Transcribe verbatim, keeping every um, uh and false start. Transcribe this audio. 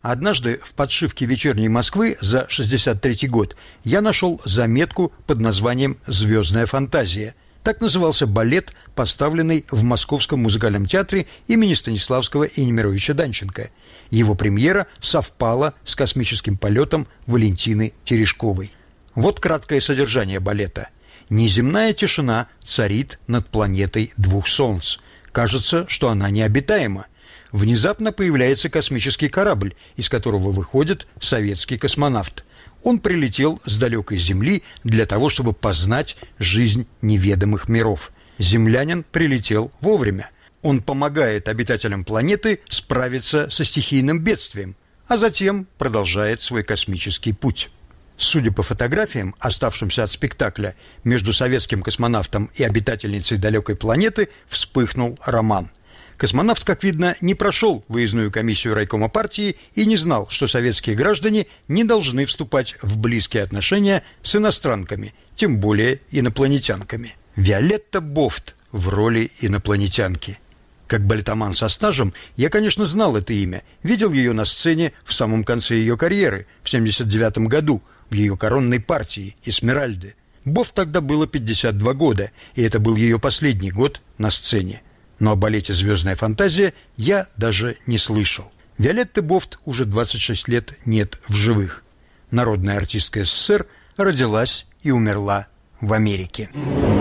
Однажды в подшивке «Вечерней Москвы» за шестьдесят третий год я нашел заметку под названием «Звездная фантазия». Так назывался балет, поставленный в Московском музыкальном театре имени Станиславского и Немировича Данченко. Его премьера совпала с космическим полетом Валентины Терешковой. Вот краткое содержание балета. Неземная тишина царит над планетой двух солнц. Кажется, что она необитаема. Внезапно появляется космический корабль, из которого выходит советский космонавт. Он прилетел с далекой Земли для того, чтобы познать жизнь неведомых миров. Землянин прилетел вовремя. Он помогает обитателям планеты справиться со стихийным бедствием, а затем продолжает свой космический путь. Судя по фотографиям, оставшимся от спектакля, между советским космонавтом и обитательницей далекой планеты вспыхнул роман. Космонавт, как видно, не прошел выездную комиссию райкома партии и не знал, что советские граждане не должны вступать в близкие отношения с иностранками, тем более инопланетянками. Виолетта Бофт в роли инопланетянки. Как балетоман со стажем, я, конечно, знал это имя, видел ее на сцене в самом конце ее карьеры, в семьдесят девятом году, в ее коронной партии «Эсмеральды». Бофт тогда было пятьдесят два года, и это был ее последний год на сцене. Но о балете «Звездная фантазия» я даже не слышал. Виолетты Бофт уже двадцать шесть лет нет в живых. Народная артистка СССР родилась и умерла в Америке.